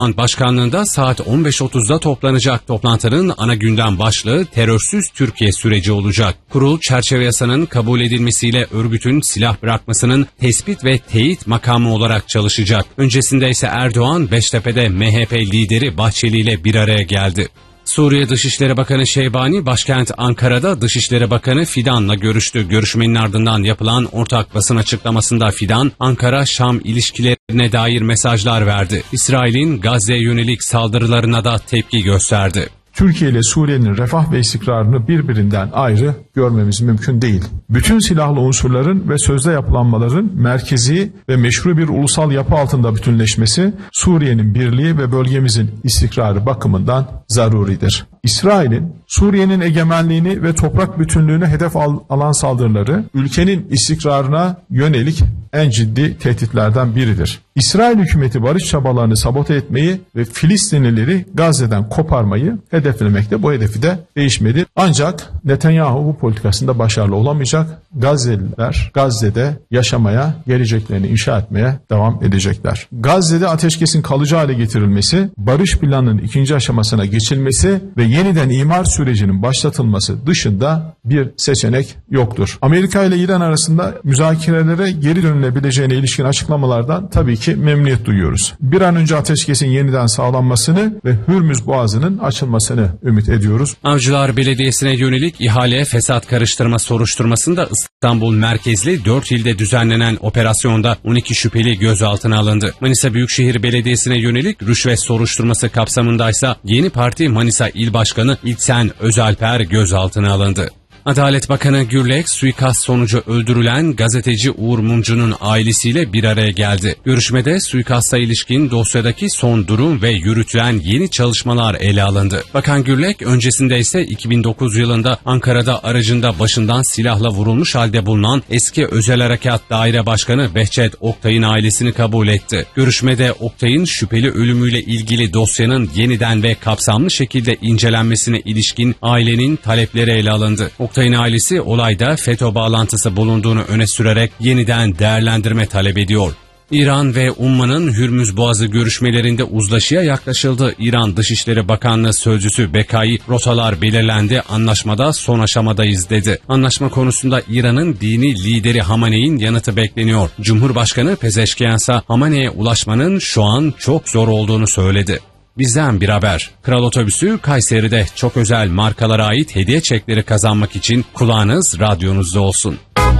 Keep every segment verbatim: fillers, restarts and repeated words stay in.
başkanlığında saat on beş otuzda toplanacak. Toplantının ana gündem başlığı terörsüz Türkiye süreci olacak. Kurul çerçeve yasanın kabul edilmesiyle örgütün silah bırakmasının tespit ve teyit makamı olarak çalışacak. Öncesinde ise Erdoğan Beştepe'de M H P lideri Bahçeli ile bir araya geldi. Suriye Dışişleri Bakanı Şeybani, başkent Ankara'da Dışişleri Bakanı Fidan'la görüştü. Görüşmenin ardından yapılan ortak basın açıklamasında Fidan, Ankara-Şam ilişkilerine dair mesajlar verdi. İsrail'in Gazze'ye yönelik saldırılarına da tepki gösterdi. Türkiye ile Suriye'nin refah ve istikrarını birbirinden ayrı görmemiz mümkün değil. Bütün silahlı unsurların ve sözde yapılanmaların merkezi ve meşru bir ulusal yapı altında bütünleşmesi Suriye'nin birliği ve bölgemizin istikrarı bakımından zaruridir. İsrail'in Suriye'nin egemenliğini ve toprak bütünlüğünü hedef al- alan saldırıları ülkenin istikrarına yönelik en ciddi tehditlerden biridir. İsrail hükümeti barış çabalarını sabote etmeyi ve Filistinlileri Gazze'den koparmayı hedeflemekte. Bu hedefi de değişmedi. Ancak Netanyahu bu politikasında başarılı olamayacak. Gazze'liler Gazze'de yaşamaya, geleceklerini inşa etmeye devam edecekler. Gazze'de ateşkesin kalıcı hale getirilmesi, barış planının ikinci aşamasına geçilmesi ve yeniden imar sürecinin başlatılması dışında bir seçenek yoktur. Amerika ile İran arasında müzakerelere geri dönülebileceğine ilişkin açıklamalardan tabii ki memnuniyet duyuyoruz. Bir an önce ateşkesin yeniden sağlanmasını ve Hürmüz Boğazı'nın açılmasını ümit ediyoruz. Avcılar Belediyesi'ne yönelik ihale fesat karıştırma soruşturmasında İstanbul merkezli dört ilde düzenlenen operasyonda on iki şüpheli gözaltına alındı. Manisa Büyükşehir Belediyesi'ne yönelik rüşvet soruşturması kapsamındaysa Yeni Parti Manisa İl Başkanı İlksen Özalper gözaltına alındı. Adalet Bakanı Gürlek, suikast sonucu öldürülen gazeteci Uğur Mumcu'nun ailesiyle bir araya geldi. Görüşmede suikasta ilişkin dosyadaki son durum ve yürütülen yeni çalışmalar ele alındı. Bakan Gürlek, öncesinde ise iki bin dokuz yılında Ankara'da aracında başından silahla vurulmuş halde bulunan eski Özel Harekat Daire Başkanı Behçet Oktay'ın ailesini kabul etti. Görüşmede Oktay'ın şüpheli ölümüyle ilgili dosyanın yeniden ve kapsamlı şekilde incelenmesine ilişkin ailenin talepleri ele alındı. Oktay'ın ailesi olayda FETÖ bağlantısı bulunduğunu öne sürerek yeniden değerlendirme talep ediyor. İran ve Umman'ın Hürmüz Boğazı görüşmelerinde uzlaşıya yaklaşıldı. İran Dışişleri Bakanlığı Sözcüsü Bekai, rotalar belirlendi, anlaşmada son aşamadayız dedi. Anlaşma konusunda İran'ın dini lideri Hamaney'in yanıtı bekleniyor. Cumhurbaşkanı Pezeşkiyan ise Hamaney'e ulaşmanın şu an çok zor olduğunu söyledi. Bizden bir haber. Kral Otobüsü Kayseri'de çok özel markalara ait hediye çekleri kazanmak için kulağınız radyonuzda olsun.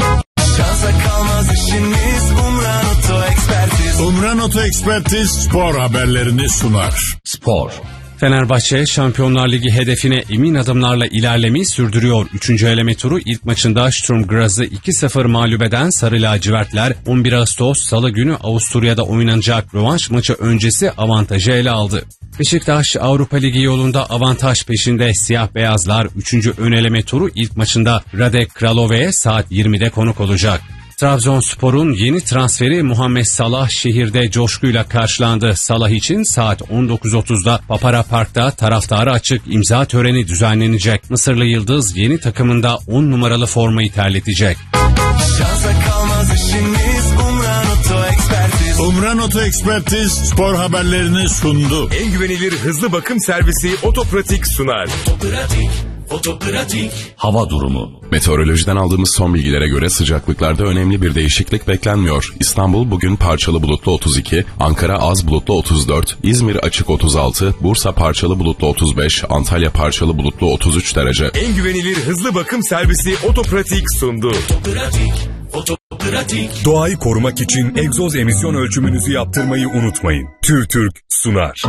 Şansa kalmaz işiniz, Umran Oto Ekspertiz. Umran Oto Ekspertiz spor haberlerini sunar. Spor. Fenerbahçe Şampiyonlar Ligi hedefine emin adımlarla ilerlemeyi sürdürüyor. Üçüncü eleme turu ilk maçında Sturm Graz'ı iki sıfır mağlup eden Sarı Lacivertler on bir Ağustos Salı günü Avusturya'da oynanacak rövanş maçı öncesi avantajı ele aldı. Beşiktaş Avrupa Ligi yolunda avantaj peşinde. Siyah beyazlar üçüncü ön eleme turu ilk maçında Radek Kralove'ye saat yirmide konuk olacak. Trabzonspor'un yeni transferi Muhammed Salah şehirde coşkuyla karşılandı. Salah için saat on dokuz otuzda Papara Park'ta taraftarı açık imza töreni düzenlenecek. Mısırlı Yıldız yeni takımında on numaralı formayı terletecek. Şansa kalmaz işiniz, Umran Oto Ekspertiz. Umran Oto Ekspertiz spor haberlerini sundu. En güvenilir hızlı bakım servisi Otopratik sunar. Otopratik, Otopratik. Hava durumu. Meteorolojiden aldığımız son bilgilere göre sıcaklıklarda önemli bir değişiklik beklenmiyor. İstanbul bugün parçalı bulutlu otuz iki, Ankara az bulutlu otuz dört, İzmir açık otuz altı, Bursa parçalı bulutlu otuz beş, Antalya parçalı bulutlu otuz üç derece. En güvenilir hızlı bakım servisi Otopratik sundu. Otopratik, Otopratik. Doğayı korumak için egzoz emisyon ölçümünüzü yaptırmayı unutmayın. TÜRTÜRK sunar.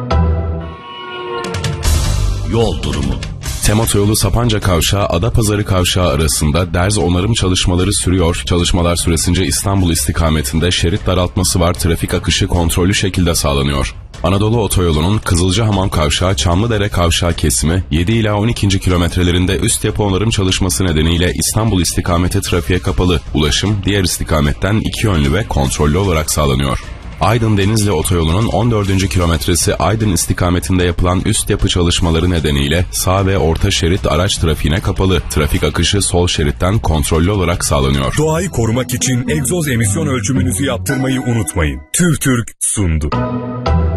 Yol durumu. Tem Otoyolu Sapanca Kavşağı Adapazarı Kavşağı arasında derz onarım çalışmaları sürüyor. Çalışmalar süresince İstanbul istikametinde şerit daraltması var. Trafik akışı kontrollü şekilde sağlanıyor. Anadolu Otoyolu'nun Kızılcahamam Kavşağı Çamlıdere Kavşağı kesimi yedi ila on ikinci kilometrelerinde üst yapı onarım çalışması nedeniyle İstanbul istikameti trafiğe kapalı. Ulaşım diğer istikametten iki yönlü ve kontrollü olarak sağlanıyor. Aydın-Denizli Otoyolu'nun on dördüncü kilometresi Aydın istikametinde yapılan üst yapı çalışmaları nedeniyle sağ ve orta şerit araç trafiğine kapalı. Trafik akışı sol şeritten kontrollü olarak sağlanıyor. Doğayı korumak için egzoz emisyon ölçümünüzü yaptırmayı unutmayın. TÜRTÜRK sundu.